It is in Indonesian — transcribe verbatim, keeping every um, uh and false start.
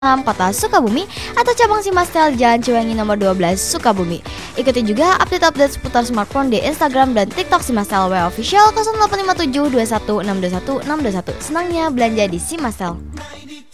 Kota Sukabumi atau cabang Simastel Jalan Ciwangi nomor dua belas Sukabumi. Ikuti juga update-update seputar smartphone di Instagram dan TikTok Simastel W Official nol delapan lima tujuh dua satu enam dua satu enam dua satu. Senangnya belanja di Simastel.